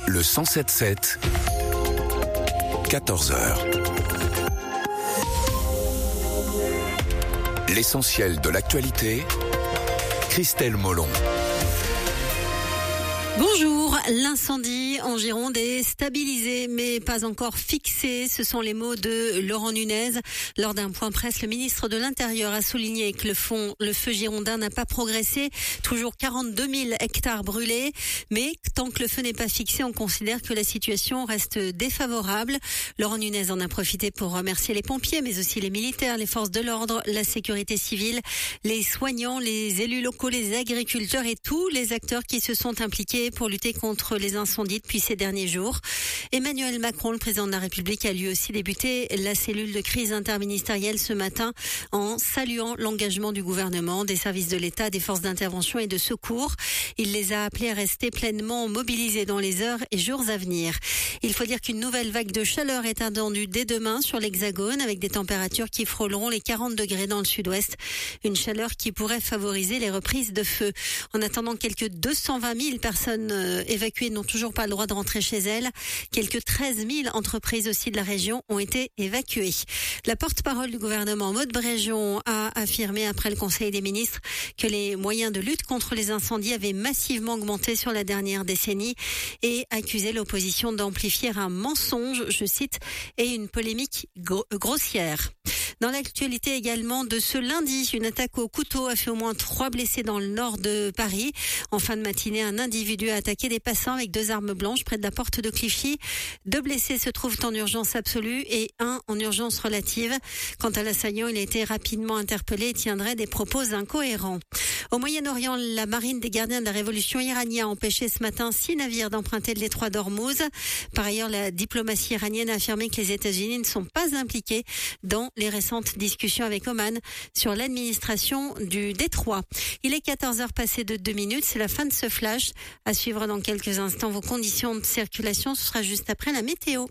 Le 107.7, 14h. L'essentiel de l'actualité, Christelle Molon. Bonjour, l'incendie en Gironde est stabilisé mais pas encore fixé. Ce sont les mots de Laurent Nunez. Lors d'un point presse, le ministre de l'Intérieur a souligné que le feu girondin n'a pas progressé. Toujours 42 000 hectares brûlés. Mais tant que le feu n'est pas fixé, on considère que la situation reste défavorable. Laurent Nunez en a profité pour remercier les pompiers, mais aussi les militaires, les forces de l'ordre, la sécurité civile, les soignants, les élus locaux, les agriculteurs et tous les acteurs qui se sont impliqués pour lutter contre les incendies depuis ces derniers jours. Emmanuel Macron, le président de la République, a lui aussi débuté la cellule de crise interministérielle ce matin en saluant l'engagement du gouvernement, des services de l'État, des forces d'intervention et de secours. Il les a appelés à rester pleinement mobilisés dans les heures et jours à venir. Il faut dire qu'une nouvelle vague de chaleur est attendue dès demain sur l'Hexagone avec des températures qui frôleront les 40 degrés dans le sud-ouest. Une chaleur qui pourrait favoriser les reprises de feu. En attendant, quelques 220 000 personnes évacuées n'ont toujours pas le droit de rentrer chez elles. Quelques 13 000 entreprises aussi de la région ont été évacuées. La porte-parole du gouvernement, Maud Bréjon, a affirmé après le Conseil des ministres que les moyens de lutte contre les incendies avaient massivement augmenté sur la dernière décennie et accusé l'opposition d'amplifier un mensonge, je cite, et une polémique grossière. Dans l'actualité également de ce lundi, une attaque au couteau a fait au moins 3 blessés dans le nord de Paris. En fin de matinée, un individu a attaqué des passants avec 2 armes blanches près de la porte de Clichy. 2 blessés se trouvent en urgence absolue et 1 en urgence relative. Quant à l'assaillant, il a été rapidement interpellé et tiendrait des propos incohérents. Au Moyen-Orient, la marine des gardiens de la révolution iranienne a empêché ce matin 6 navires d'emprunter le détroit d'Ormuz. Par ailleurs, la diplomatie iranienne a affirmé que les États-Unis ne sont pas impliqués dans les récentes discussions avec Oman sur l'administration du détroit. Il est 14h passé de 2 minutes. C'est la fin de ce flash. À suivre dans quelques instants vos conditions de circulation. Ce sera juste après la météo.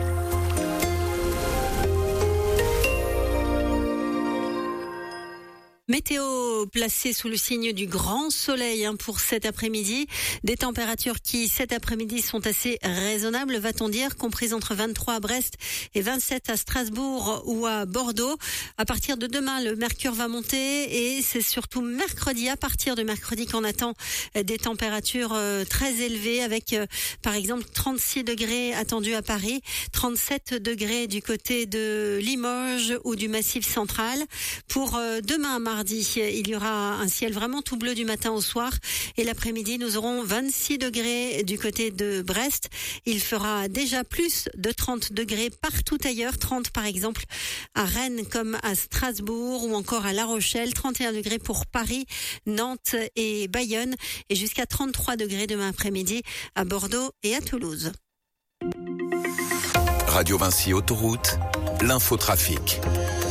Météo placée sous le signe du grand soleil pour cet après-midi. Des températures qui cet après-midi sont assez raisonnables, va-t-on dire, comprises entre 23 à Brest et 27 à Strasbourg ou à Bordeaux. À partir de demain, le mercure va monter et c'est surtout mercredi, à partir de mercredi qu'on attend des températures très élevées avec par exemple 36 degrés attendus à Paris, 37 degrés du côté de Limoges ou du Massif central. Pour demain, mardi, il y aura un ciel vraiment tout bleu du matin au soir et l'après-midi nous aurons 26 degrés du côté de Brest. Il fera déjà plus de 30 degrés partout ailleurs, 30 par exemple à Rennes comme à Strasbourg ou encore à La Rochelle, 31 degrés pour Paris, Nantes et Bayonne et jusqu'à 33 degrés demain après-midi à Bordeaux et à Toulouse. Radio Vinci Autoroute, l'infotrafic.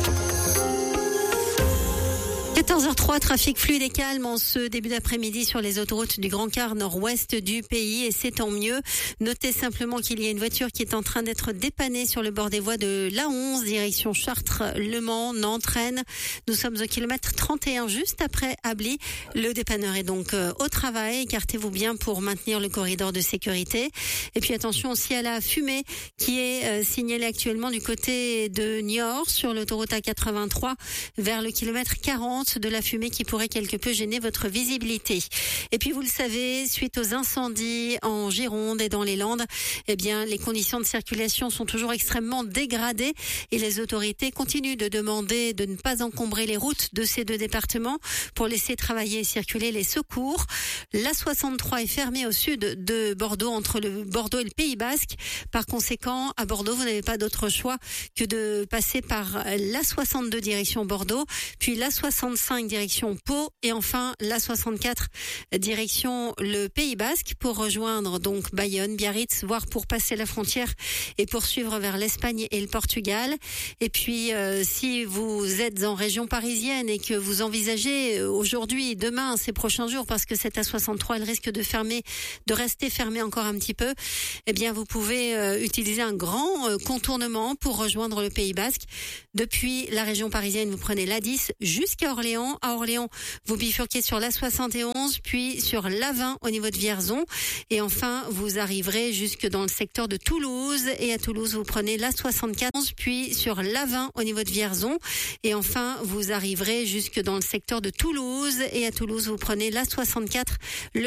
14h03, trafic fluide et calme en ce début d'après-midi sur les autoroutes du Grand Quart nord-ouest du pays et c'est tant mieux. Notez simplement qu'il y a une voiture qui est en train d'être dépannée sur le bord des voies de l'A11, direction Chartres, Le Mans, Nantes, Rennes. Nous sommes au kilomètre 31 juste après Ably. Le dépanneur est donc au travail. Écartez-vous bien pour maintenir le corridor de sécurité. Et puis attention aussi à la fumée qui est signalée actuellement du côté de Niort sur l'autoroute A83 vers le kilomètre 40. De la fumée qui pourrait quelque peu gêner votre visibilité. Et puis vous le savez, suite aux incendies en Gironde et dans les Landes, eh bien les conditions de circulation sont toujours extrêmement dégradées et les autorités continuent de demander de ne pas encombrer les routes de ces 2 départements pour laisser travailler et circuler les secours. La 63 est fermée au sud de Bordeaux entre le Bordeaux et le Pays Basque. Par conséquent, à Bordeaux, vous n'avez pas d'autre choix que de passer par la 62 direction Bordeaux, puis la 65 direction Pau et enfin la 64 direction le Pays Basque pour rejoindre donc Bayonne, Biarritz, voire pour passer la frontière et poursuivre vers l'Espagne et le Portugal. Et puis si vous êtes en région parisienne et que vous envisagez aujourd'hui, demain, ces prochains jours, parce que cette A63 elle risque de rester fermée encore un petit peu, eh bien vous pouvez utiliser un grand contournement pour rejoindre le Pays Basque. Depuis la région parisienne, vous prenez l'A10 jusqu'à Orléans Orléans. À Orléans, vous bifurquez sur l'A71, puis sur l'A20 au niveau de Vierzon. Et enfin, vous arriverez jusque dans le secteur de Toulouse. Et à Toulouse, vous prenez l'A74, puis sur l'A20 au niveau de Vierzon. Et enfin, vous arriverez jusque dans le secteur de Toulouse. Et à Toulouse, vous prenez l'A64.